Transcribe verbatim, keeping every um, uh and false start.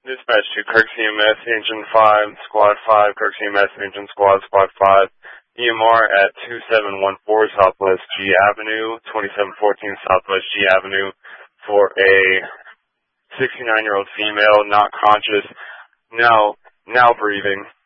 Dispatch to Kirk C M S, Engine five, Squad five, Kirk C M S, Engine Squad, Squad five, E M R at two seven one four Southwest G Avenue, twenty-seven fourteen Southwest G Avenue, for a sixty-nine-year-old female, not conscious, now, now breathing.